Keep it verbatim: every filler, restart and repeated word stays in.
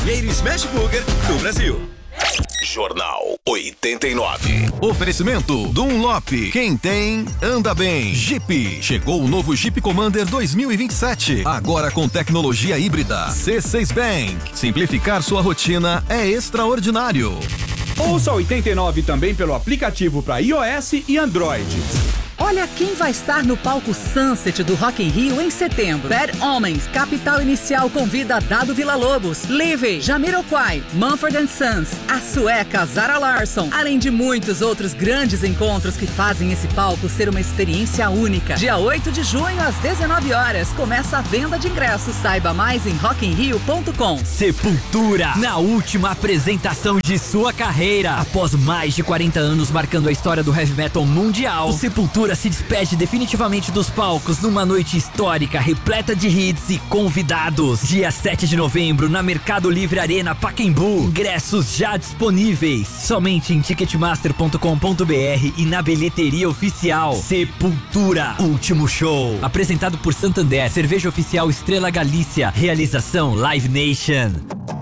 primeiro Smash Burger do Brasil. Jornal oitenta e nove. Oferecimento Dunlop. Quem tem, anda bem. Jeep. Chegou o novo Jeep Commander dois mil e vinte e sete. Agora com tecnologia híbrida. C seis Bank. Simplificar sua rotina é extraordinário. Ouça oitenta e nove também pelo aplicativo para iOS e Android. Olha quem vai estar no palco Sunset do Rock in Rio em setembro. Bad Homens, Capital Inicial convida Dado Villa-Lobos, Livy, Jamiroquai, Mumford and Sons, a sueca Zara Larsson, além de muitos outros grandes encontros que fazem esse palco ser uma experiência única. Dia oito de junho, às dezenove horas, começa a venda de ingressos. Saiba mais em rock in rio ponto com. Sepultura, na última apresentação de sua carreira. Após mais de quarenta anos marcando a história do heavy metal mundial, o Sepultura se despede definitivamente dos palcos numa noite histórica repleta de hits e convidados. Dia sete de novembro na Mercado Livre Arena Pacaembu. Ingressos já disponíveis somente em ticketmaster ponto com ponto br e na bilheteria oficial. Sepultura, último show. Apresentado por Santander, cerveja oficial Estrela Galícia. Realização Live Nation.